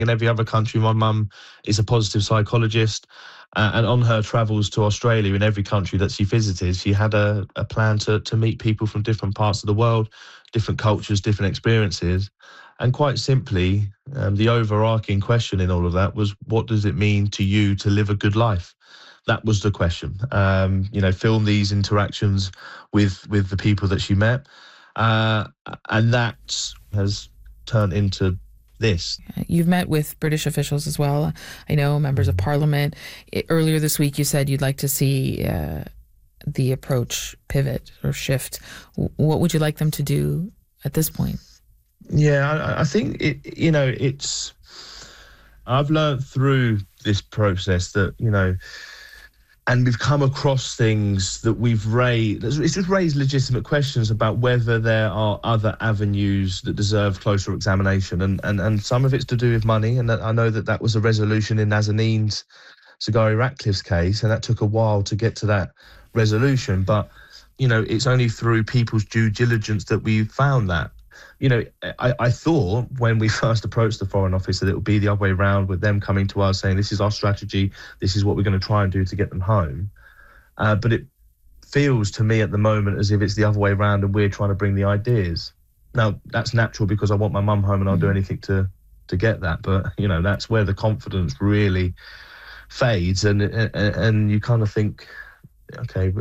In every other country, my mum is a positive psychologist. And on her travels to Australia, in every country that she visited, she had a plan to meet people from different parts of the world, different cultures, different experiences. And quite simply, the overarching question in all of that was, what does it mean to you to live a good life? That was the question. Film these interactions with the people that she met. And that has turned into this. You've met with British officials as well. I know members of Parliament. Earlier this week, you said you'd like to see the approach pivot or shift. What would you like them to do at this point? Yeah, I think it's. I've learned through this process that and we've come across things that we've raised. It's just raised legitimate questions about whether there are other avenues that deserve closer examination. And some of it's to do with money. And I know that was a resolution in Nazanin's Zaghari Ratcliffe's case. And that took a while to get to that resolution. But, it's only through people's due diligence that we found that. I thought when we first approached the Foreign Office that it would be the other way around, with them coming to us saying, this is our strategy, this is what we're going to try and do to get them home. But it feels to me at the moment as if it's the other way around and we're trying to bring the ideas. Now, that's natural because I want my mum home and I'll do anything to get that. But, that's where the confidence really fades. And you kind of think, okay,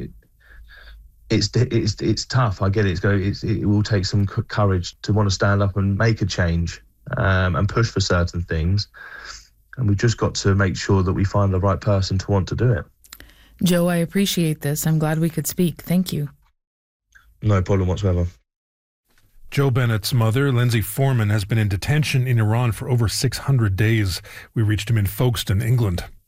it's tough. I get it. It will take some courage to want to stand up and make a change and push for certain things. And we've just got to make sure that we find the right person to want to do it. Joe, I appreciate this. I'm glad we could speak. Thank you. No problem whatsoever. Joe Bennett's mother, Lindsay Foreman, has been in detention in Iran for over 600 days. We reached him in Folkestone, England.